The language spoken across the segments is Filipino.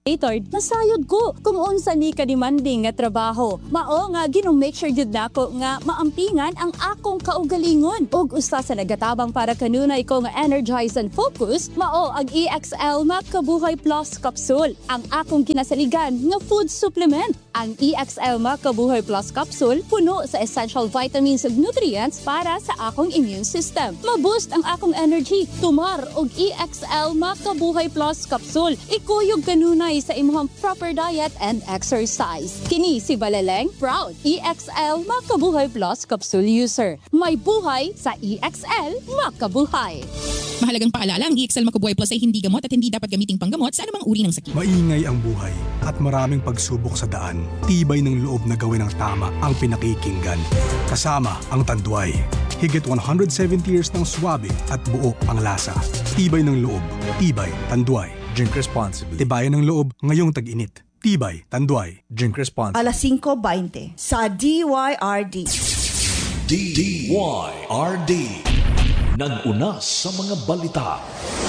Nasayod ko kung unsa ni ka-demanding nga trabaho. Mao nga make sure jud nako nga maampingan ang akong kaugalingon. Ug usa sa nagatabang para kanunay ko nga energize and focus, mao ang EXL Makabuhay Plus Capsule. Ang akong kinasaligan nga food supplement. Ang EXL Makabuhay Plus Capsule puno sa essential vitamins ug nutrients para sa akong immune system. Ma-boost ang akong energy. Tumar og EXL Makabuhay Plus Capsule. Ikuyog kanunay sa imong proper diet and exercise. Kini si Balaleng, proud EXL Makabuhay Plus Capsule user. May buhay sa EXL Makabuhay. Mahalagang paalala, ang EXL Makabuhay Plus ay hindi gamot at hindi dapat gamiting panggamot sa anumang uri ng sakit. Maingay ang buhay at maraming pagsubok sa daan. Tibay ng loob na gawin ang tama ang pinakikinggan. Kasama ang Tanduay. Higit 170 years ng swabe at buo ang lasa. Tibay ng loob. Tibay, Tanduay. Drink responsibly. Tibayan ng loob ngayong tag-init. Tibay, Tanduay. Drink responsibly. Alas 5:20 sa DYRD. DYRD. Nag-una sa mga balita.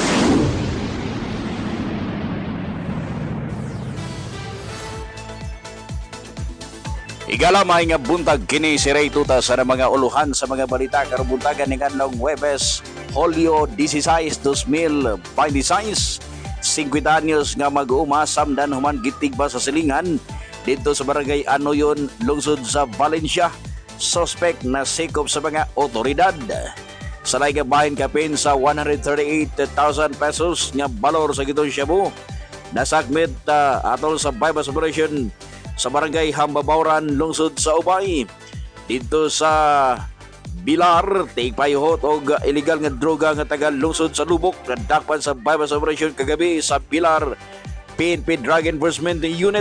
Igalamay nga buntag kini si Ray Tuta sa mga uluhan sa mga balita karong buntagan ning adlaw Huwebes, Hulyo 16, 2026. 50 anyos nga mag-uuma samdan human gitig ba sa silingan dito sa barangay Anoyon, lungsod sa Valencia. Suspect na sikop sa mga otoridad. Salay nga bahin kapin sa 138,000 pesos nga balor sa gitong Shabu. Nasakmit atol sa bypass operation sa barangay Hambabauran, lungsod sa Ubay. Dito sa Bilar, tigpayhot o illegal nga droga nga taga lungsod sa Lubok. Nadakpan sa bypass operation kagabi sa Bilar PNP Drug Enforcement Unit.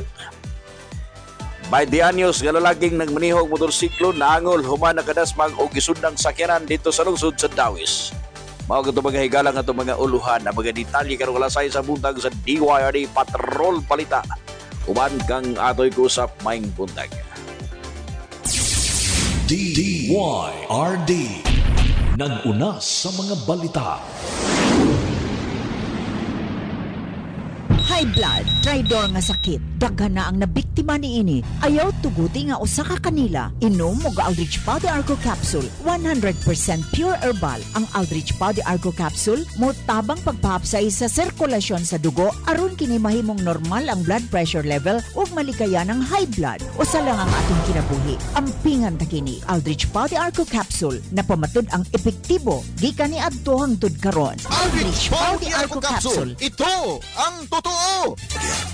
20 anyos nga lalaking nagmanihog motorsiklo naangol human nakadasmag o gisundang sakyanan dito sa lungsod sa Dawis. Mao nga mga higala nga itong mga uluhan na mga detalye karong alasay sa buntag sa DYRD Patrol Balita. Uban kang atoy kusap maing buntag. DYRD. Nag-una sa mga balita. High blood, traidor nga sakit. Daghan na ang nabiktima niini. Ayaw tuguti nga usa ka kanila. Inom og Aldrich Body Argo Capsule, 100% pure herbal. Ang Aldrich Body Argo Capsule mo tabang pagpahapsay sa sirkulasyon sa dugo aron kini mahimong normal ang blood pressure level ug maligaya ng high blood. Usa lang ang atong kinabuhi. Ampingan ta kini Aldrich Body Argo Capsule na pamatud ang epektibo gikan ni adto hangtod karon. Aldrich Body Argo Capsule. Ito ang totoo.